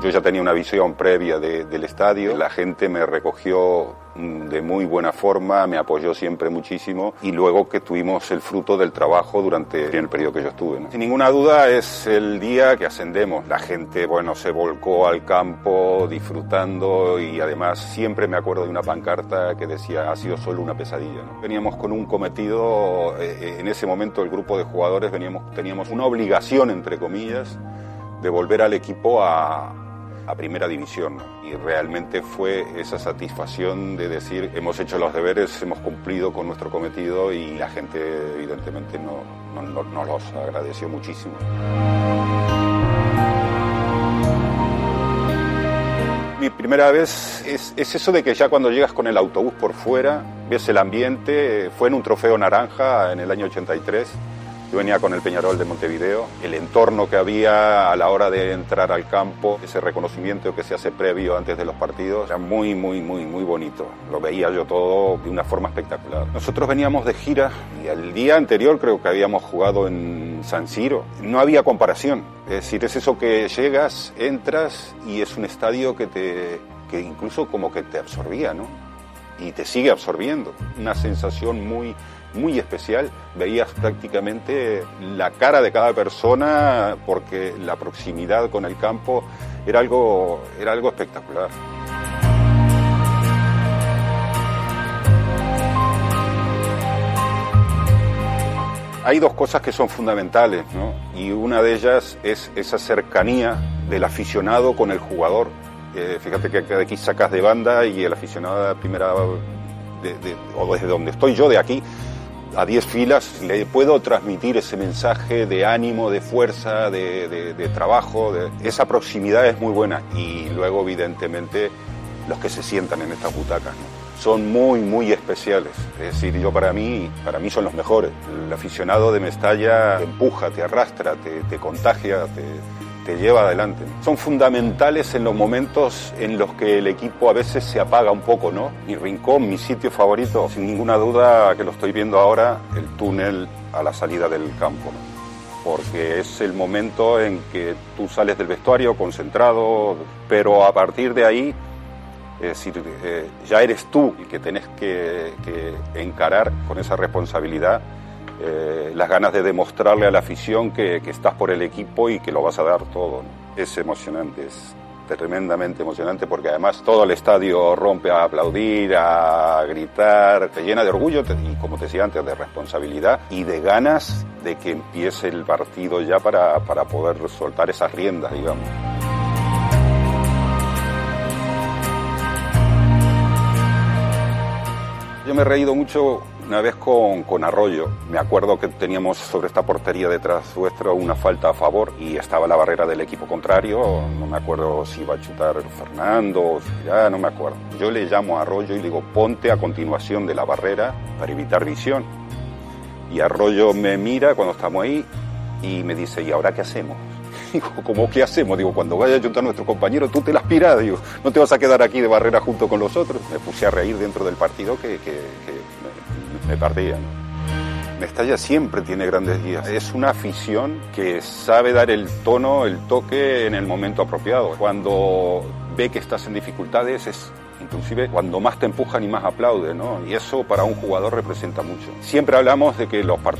Yo ya tenía una visión previa del estadio, la gente me recogió de muy buena forma, me apoyó siempre muchísimo y luego que tuvimos el fruto del trabajo durante el periodo que yo estuve, ¿no? Sin ninguna duda es el día que ascendemos. La gente, se volcó al campo disfrutando y además siempre me acuerdo de una pancarta que decía ha sido solo una pesadilla, ¿no? Veníamos con un cometido, en ese momento el grupo de jugadores teníamos una obligación, entre comillas, de volver al equipo a primera división, ¿no? Y realmente fue esa satisfacción de decir hemos hecho los deberes, hemos cumplido con nuestro cometido y la gente evidentemente nos los agradeció muchísimo. Mi primera vez es eso de que ya cuando llegas con el autobús por fuera, ves el ambiente, fue en un trofeo naranja en el año 83. Yo venía con el Peñarol de Montevideo, el entorno que había a la hora de entrar al campo, ese reconocimiento que se hace previo antes de los partidos, era muy bonito. Lo veía yo todo de una forma espectacular. Nosotros veníamos de gira y el día anterior creo que habíamos jugado en San Siro. No había comparación, es decir, es eso que llegas, entras y es un estadio que incluso como que te absorbía, ¿no? Y te sigue absorbiendo. Una sensación muy especial. Veías prácticamente la cara de cada persona porque la proximidad con el campo era algo espectacular. Hay dos cosas que son fundamentales, ¿no? Y una de ellas es esa cercanía del aficionado con el jugador. Fíjate que de aquí sacas de banda y el aficionado de la primera o desde donde estoy yo, de aquí a 10 filas, le puedo transmitir ese mensaje de ánimo, de fuerza, de trabajo. Esa proximidad es muy buena y luego evidentemente los que se sientan en estas butacas, ¿no? Son muy especiales. Es decir, para mí son los mejores. El aficionado de Mestalla te empuja, te arrastra, te contagia, te lleva adelante. Son fundamentales en los momentos en los que el equipo a veces se apaga un poco, ¿no? Mi rincón, mi sitio favorito, sin ninguna duda que lo estoy viendo ahora, el túnel a la salida del campo, ¿no? Porque es el momento en que tú sales del vestuario concentrado, pero a partir de ahí, es decir, ya eres tú el que tenés que encarar con esa responsabilidad las ganas de demostrarle a la afición que estás por el equipo y que lo vas a dar todo, ¿no? Es emocionante, es tremendamente emocionante porque además todo el estadio rompe a aplaudir, a gritar, te llena de orgullo y, como te decía antes, de responsabilidad y de ganas de que empiece el partido ya para poder soltar esas riendas, digamos. Yo me he reído mucho una vez con Arroyo. Me acuerdo que teníamos sobre esta portería detrás nuestra una falta a favor y estaba la barrera del equipo contrario. No me acuerdo si iba a chutar Fernando o si ya no me acuerdo. Yo le llamo a Arroyo y le digo, ponte a continuación de la barrera para evitar visión. Y Arroyo me mira cuando estamos ahí y me dice, ¿y ahora qué hacemos? Digo, ¿cómo qué hacemos? Digo, cuando vaya a chutar nuestro compañero, tú te las pirás. Digo, no te vas a quedar aquí de barrera junto con los otros. Me puse a reír dentro del partido que me partían. Mestalla siempre tiene grandes días. Es una afición que sabe dar el tono, el toque en el momento apropiado. Cuando ve que estás en dificultades es inclusive cuando más te empujan y más aplauden, ¿no? Y eso para un jugador representa mucho. Siempre hablamos de que los partidos